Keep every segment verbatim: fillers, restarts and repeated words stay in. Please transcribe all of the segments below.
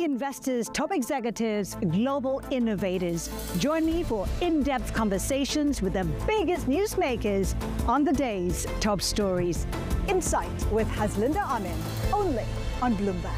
investors, top executives, global innovators. Join me for in-depth conversations with the biggest newsmakers on the day's top stories. Insight with Haslinda Amin, only on Bloomberg.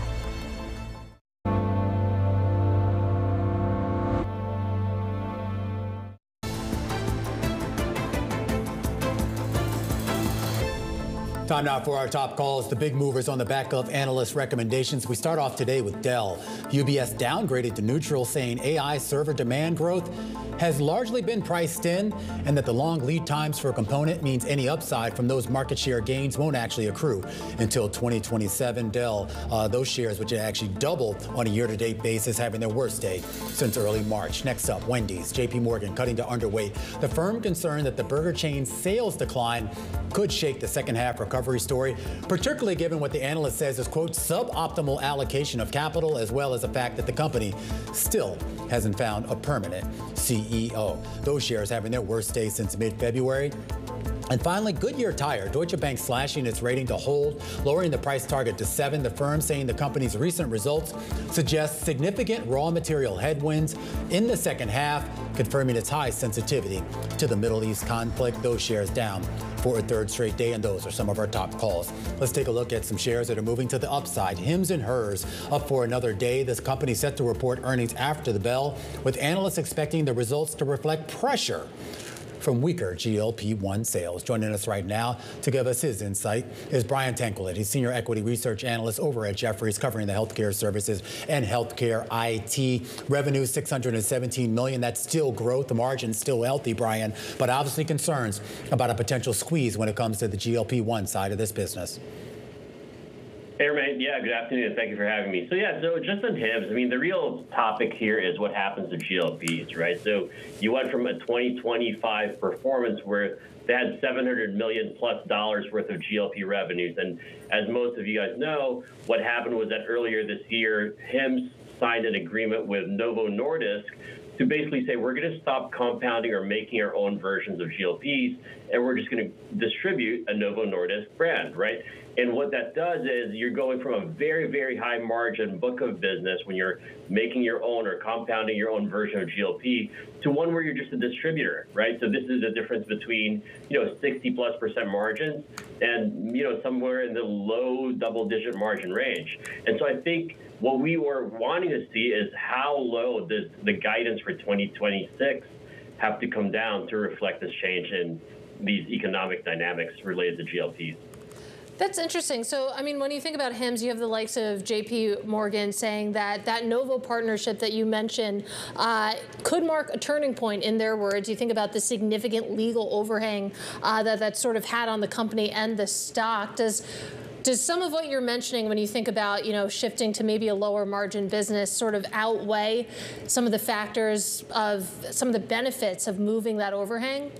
Time now for our top calls, the big movers on the back of analyst recommendations. We start off today with Dell. U B S downgraded to neutral, saying A I server demand growth has largely been priced in, and that the long lead times for a component means any upside from those market share gains won't actually accrue until twenty twenty-seven. Dell, uh, those shares, which had actually doubled on a year-to-date basis, having their worst day since early March. Next up, Wendy's. J P Morgan cutting to underweight. The firm concerned that the burger chain's sales decline could shake the second half recovery story, particularly given what the analyst says is, quote, suboptimal allocation of capital, as well as the fact that the company still hasn't found a permanent C E O. Those shares having their worst day since mid-February. And finally, Goodyear Tire. Deutsche Bank slashing its rating to hold, lowering the price target to seven. The firm saying the company's recent results suggest significant raw material headwinds in the second half, confirming its high sensitivity to the Middle East conflict. Those shares down for a third straight day, and those are some of our top calls. Let's take a look at some shares that are moving to the upside. Hims and Hers up for another day. This company set to report earnings after the bell, with analysts expecting the results to reflect pressure from weaker G L P one sales. Joining us right now to give us his insight is Brian Tanquilut. He's Senior Equity Research Analyst over at Jefferies, covering the healthcare services and healthcare I T. Revenue six hundred seventeen million dollars. That's still growth. The margin's still healthy, Brian, but obviously concerns about a potential squeeze when it comes to the G L P one side of this business. Hey, Romain. Yeah, good afternoon. Thank you for having me. So, yeah, so just on Hims, I mean, the real topic here is what happens to G L Ps, right? So you went from a twenty twenty-five performance where they had seven hundred million plus dollars worth of G L P revenues. And as most of you guys know, what happened was that earlier this year, Hims signed an agreement with Novo Nordisk to basically say, we're going to stop compounding or making our own versions of G L Ps, and we're just going to distribute a Novo Nordisk brand, right? And what that does is you're going from a very, very high margin book of business when you're making your own or compounding your own version of G L P to one where you're just a distributor, right? So this is the difference between, you know, sixty plus percent margins and, you know, somewhere in the low double digit margin range. And so I think what we were wanting to see is how low does the guidance for twenty twenty-six have to come down to reflect this change in these economic dynamics related to G L Ps. That's interesting. So, I mean, when you think about Hims, you have the likes of J P Morgan saying that that Novo partnership that you mentioned uh, could mark a turning point, in their words. You think about the significant legal overhang uh, that that sort of had on the company and the stock. Does Does some of what you're mentioning, when you think about, you know, shifting to maybe a lower margin business, sort of outweigh some of the factors of some of the benefits of moving that overhang?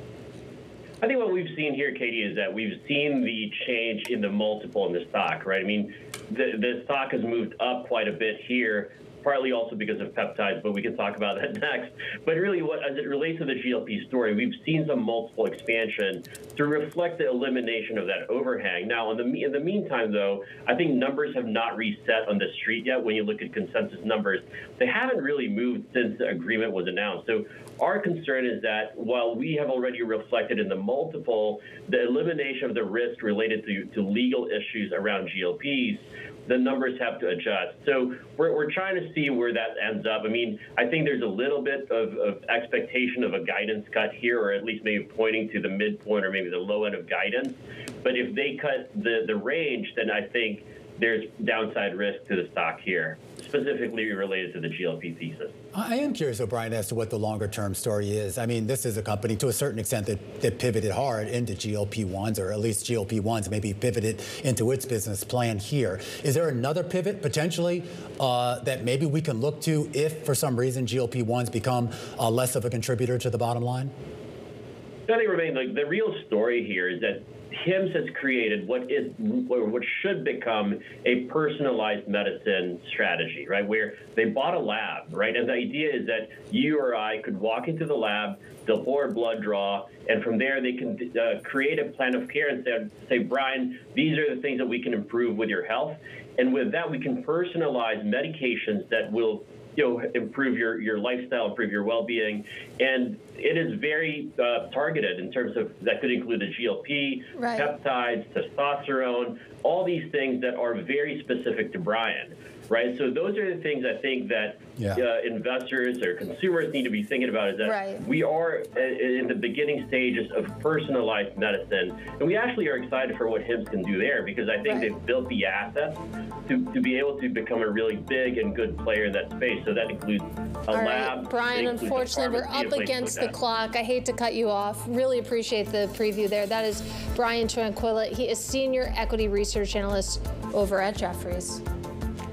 I think what we've seen here, Katie, is that we've seen the change in the multiple in the stock, right? I mean, the, the stock has moved up quite a bit here, partly also because of peptides, but we can talk about that next. But really, what as it relates to the G L P story, we've seen some multiple expansion to reflect the elimination of that overhang. Now, in the, in the meantime, though, I think numbers have not reset on the street yet. When you look at consensus numbers, they haven't really moved since the agreement was announced. So our concern is that while we have already reflected in the multiple the elimination of the risk related to, to legal issues around G L Ps, the numbers have to adjust. So we're, we're trying to see where that ends up. I mean, I think there's a little bit of, of expectation of a guidance cut here, or at least maybe pointing to the midpoint or maybe the low end of guidance. But if they cut the, the range, then I think there's downside risk to the stock here, specifically related to the G L P thesis. I am curious, O'Brien, as to what the longer-term story is. I mean, this is a company, to a certain extent, that, that pivoted hard into G L P ones, or at least G L P ones maybe pivoted into its business plan here. Is there another pivot, potentially, uh, that maybe we can look to if, for some reason, G L P ones become uh, less of a contributor to the bottom line? I think, Romain, like, the real story here is that Hims has created what is what should become a personalized medicine strategy, right? Where they bought a lab, right? And the idea is that you or I could walk into the lab, they'll pour a blood draw, and from there they can uh, create a plan of care and say, say, Brian, these are the things that we can improve with your health. And with that, we can personalize medications that will you know, improve your, your lifestyle, improve your well-being. And it is very uh, targeted in terms of, that could include the G L P, right. peptides, testosterone, all these things that are very specific to Brian, right? So those are the things I think that yeah. uh, investors or consumers need to be thinking about, is that right. we are in the beginning stages of personalized medicine. And we actually are excited for what Hims can do there, because I think right. they've built the assets to, to be able to become a really big and good player in that space. So that includes a All lab. Right. Brian, unfortunately, we're up against the clock. I hate to cut you off. Really appreciate the preview there. That is Brian Tranquilla. He is Senior Equity Research Analyst over at Jefferies.